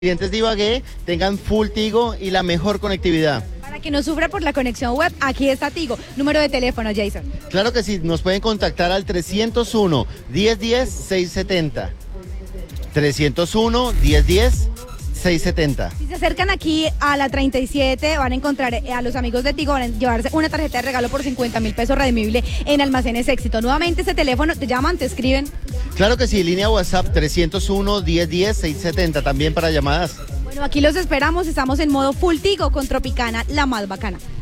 clientes de Ibagué tengan full Tigo y la mejor conectividad. Para que no sufra por la conexión web, aquí está Tigo. Número de teléfono, Jason. Claro que sí, nos pueden contactar al 301-1010-670. 301-1010-670. Si se acercan aquí a la 37, van a encontrar a los amigos de Tigo, van a llevarse una tarjeta de regalo por 50.000 pesos redimible en Almacenes Éxito. Nuevamente ese teléfono, te llaman, te escriben. Claro que sí, línea WhatsApp 301-1010-670, también para llamadas. Bueno, aquí los esperamos, estamos en modo full Tigo con Tropicana, la más bacana.